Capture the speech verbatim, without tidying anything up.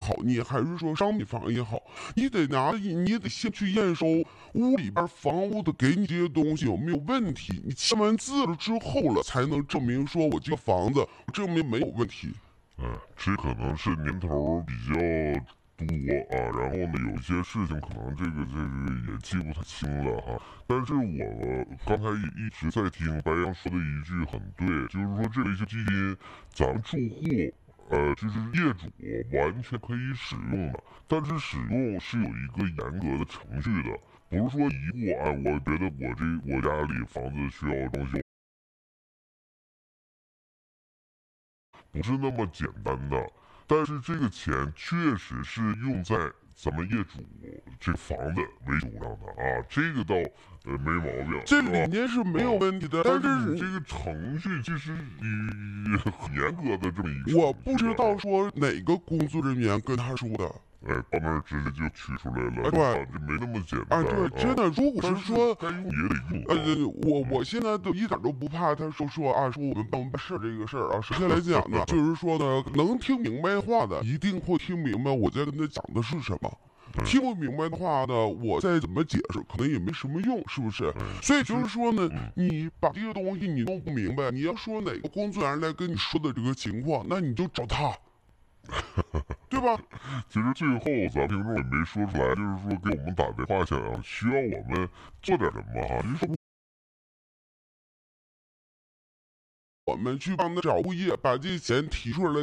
好，你还是说商品房也好，你得拿，你得先去验收屋里边房屋的给你这些东西有没有问题。你签完字了之后了，才能证明说我这个房子证明没有问题。 嗯，这可能是年头比较多啊，然后呢，有些事情可能这个这个也记不太清了哈。但是我刚才也一直在听白杨说的一句很对，就是说这类型基金，咱们住户。呃，就是业主完全可以使用的，但是使用是有一个严格的程序的，不是说一户哎，我觉得我这我家里房子需要装修，不是那么简单的。但是这个钱确实是用在咱们业主这房子为主上的啊，这个倒呃没毛病， 这理念是没有问题的。 但是你这个程序其实也很严格的这么一个， 我不知道说哪个工作人员跟他说的。 哎，到那儿直接就取出来了， 哎、对， 啊，这没那么简单。 哎，对，真的，如果是说该用也得用。 呃，我我现在都一点都不怕他说说啊，说我们帮我们办事这个事儿啊。首先来讲呢，就是说呢，能听明白话的一定会听明白我在跟他讲的是什么。听不明白的话呢，我再怎么解释，可能也没什么用，是不是？所以就是说呢，你把这个东西你弄不明白，你要说哪个工作人员来跟你说的这个情况，那你就找他。对吧？ 其实最后咱听众也没说出来，就是说给我们打电话想需要我们做点什么哈，就是说我们去帮他找物业把这钱提出来